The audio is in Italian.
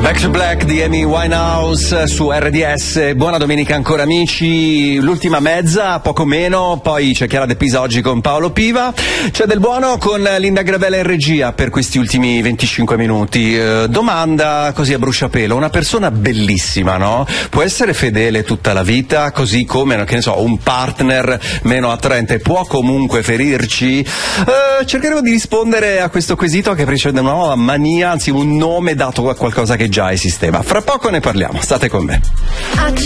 Back to Black di Amy Winehouse su RDS. Buona domenica ancora amici, l'ultima mezza, poco meno, poi c'è Chiara De Pisa oggi con Paolo Piva, c'è del buono con Linda Gravella in regia per questi ultimi 25 minuti. Domanda così a bruciapelo, una persona bellissima, no? Può essere fedele tutta la vita, così come, che ne so, un partner meno attraente può comunque ferirci? Cercheremo di rispondere a questo quesito che precede una nuova mania, anzi un nome dato a qualcosa che già esisteva. Fra poco ne parliamo, state con me.